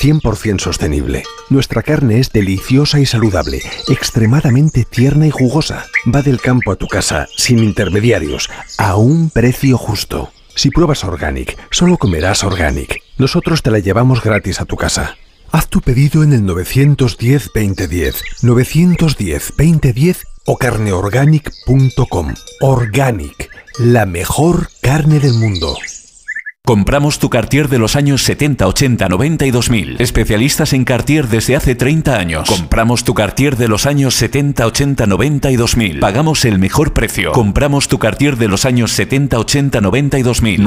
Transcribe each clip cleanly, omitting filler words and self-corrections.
100% sostenible. Nuestra carne es deliciosa y saludable, extremadamente tierna y jugosa. Va del campo a tu casa, sin intermediarios, a un precio justo. Si pruebas Organic, solo comerás Organic. Nosotros te la llevamos gratis a tu casa. Haz tu pedido en el 910-2010, 910-2010 o carneorganic.com. Organic, la mejor carne del mundo. Compramos tu Cartier de los años 70, 80, 90 y 2000. Especialistas en Cartier desde hace 30 años. Compramos tu Cartier de los años 70, 80, 90 y 2000. Pagamos el mejor precio. Compramos tu Cartier de los años 70, 80, 90 y 2000.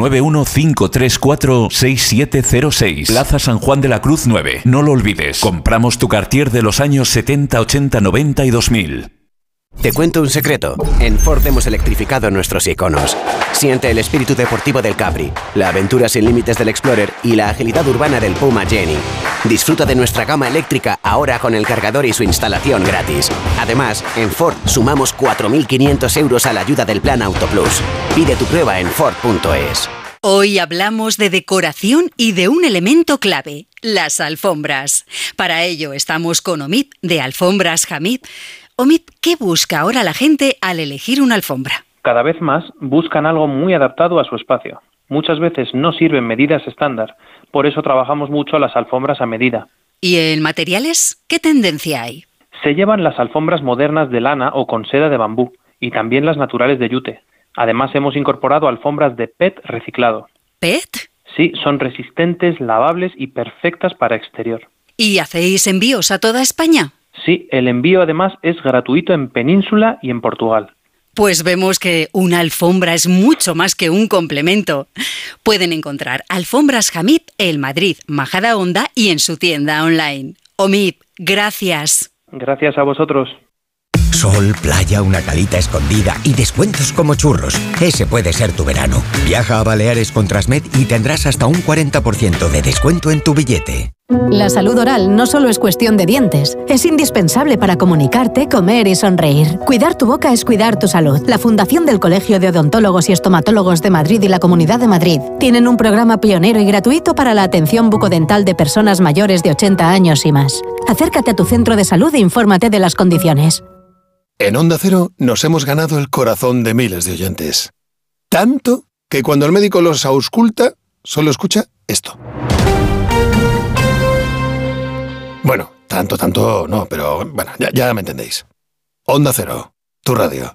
915346706. Plaza San Juan de la Cruz 9. No lo olvides. Compramos tu Cartier de los años 70, 80, 90 y 2000. Te cuento un secreto. En Ford hemos electrificado nuestros iconos. Siente el espíritu deportivo del Capri, la aventura sin límites del Explorer y la agilidad urbana del Puma Jenny. Disfruta de nuestra gama eléctrica ahora con el cargador y su instalación gratis. Además, en Ford sumamos 4.500 euros a la ayuda del Plan Auto Plus. Pide tu prueba en Ford.es. Hoy hablamos de decoración y de un elemento clave, las alfombras. Para ello estamos con Omid, de Alfombras Hamid. Omid, ¿qué busca ahora la gente al elegir una alfombra? Cada vez más buscan algo muy adaptado a su espacio. Muchas veces no sirven medidas estándar, por eso trabajamos mucho las alfombras a medida. ¿Y en materiales? ¿Qué tendencia hay? Se llevan las alfombras modernas de lana o con seda de bambú, y también las naturales de yute. Además hemos incorporado alfombras de PET reciclado. ¿PET? Sí, son resistentes, lavables y perfectas para exterior. ¿Y hacéis envíos a toda España? Sí, el envío además es gratuito en Península y en Portugal. Pues vemos que una alfombra es mucho más que un complemento. Pueden encontrar Alfombras Hamid en Madrid, Majadahonda y en su tienda online. Omid, gracias. Gracias a vosotros. Sol, playa, una calita escondida y descuentos como churros. Ese puede ser tu verano. Viaja a Baleares con Transmed y tendrás hasta un 40% de descuento en tu billete. La salud oral no solo es cuestión de dientes, es indispensable para comunicarte, comer y sonreír. Cuidar tu boca es cuidar tu salud. La Fundación del Colegio de Odontólogos y Estomatólogos de Madrid y la Comunidad de Madrid tienen un programa pionero y gratuito para la atención bucodental de personas mayores de 80 años y más. Acércate a tu centro de salud e infórmate de las condiciones. En Onda Cero nos hemos ganado el corazón de miles de oyentes. Tanto que cuando el médico los ausculta, solo escucha esto. Bueno, tanto no, pero bueno, ya me entendéis. Onda Cero, tu radio.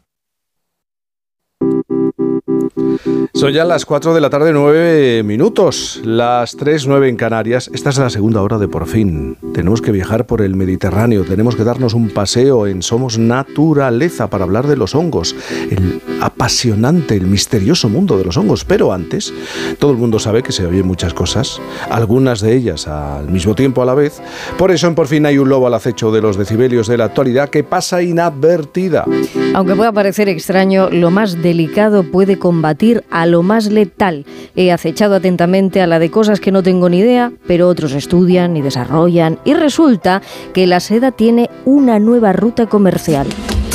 Son ya las 4 de la tarde, 9 minutos, las 3:09 en Canarias. Esta es la segunda hora de Por Fin. Tenemos que viajar por el Mediterráneo, tenemos que darnos un paseo en Somos Naturaleza para hablar de los hongos, el apasionante, el misterioso mundo de los hongos. Pero antes, todo el mundo sabe que se oyen muchas cosas, algunas de ellas al mismo tiempo a la vez. Por eso en Por Fin hay un lobo al acecho de los decibelios de la actualidad que pasa inadvertida. Aunque pueda parecer extraño, lo más delicado puede combatir a lo más letal. He acechado atentamente a la de cosas que no tengo ni idea, pero otros estudian y desarrollan, y resulta que la seda tiene una nueva ruta comercial.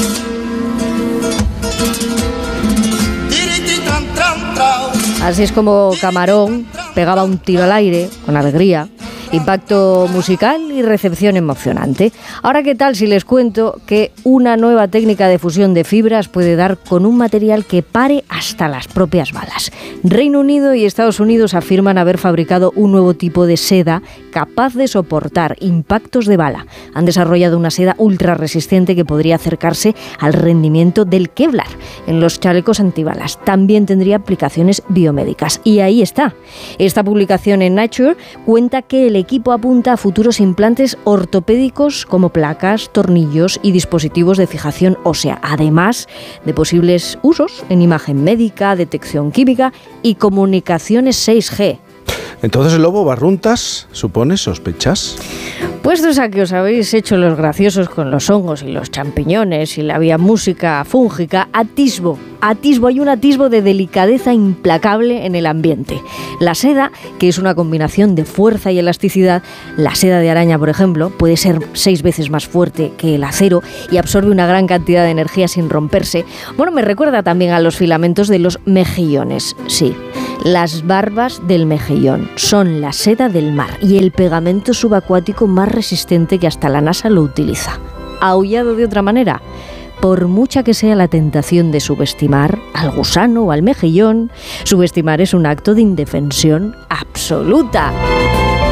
Así es como Camarón pegaba un tiro al aire, con alegría, impacto musical y recepción emocionante. Ahora, ¿qué tal si les cuento que una nueva técnica de fusión de fibras puede dar con un material que pare hasta las propias balas? Reino Unido y Estados Unidos afirman haber fabricado un nuevo tipo de seda capaz de soportar impactos de bala. Han desarrollado una seda ultra resistente que podría acercarse al rendimiento del Kevlar en los chalecos antibalas. También tendría aplicaciones biomédicas. Y ahí está. Esta publicación en Nature cuenta que el equipo apunta a futuros implantes ortopédicos como placas, tornillos y dispositivos de fijación ósea, además de posibles usos en imagen médica, detección química y comunicaciones 6G. Entonces el lobo barruntas, ¿supones? ¿Sospechas? Puestos a que os habéis hecho los graciosos con los hongos y los champiñones y la vía música fúngica, hay un atisbo de delicadeza implacable en el ambiente. La seda, que es una combinación de fuerza y elasticidad, la seda de araña, por ejemplo, puede ser 6 veces más fuerte que el acero y absorbe una gran cantidad de energía sin romperse. Bueno, me recuerda también a los filamentos de los mejillones, sí. Las barbas del mejillón son la seda del mar y el pegamento subacuático más resistente que hasta la NASA lo utiliza. Aullado de otra manera, por mucha que sea la tentación de subestimar al gusano o al mejillón, subestimar es un acto de indefensión absoluta.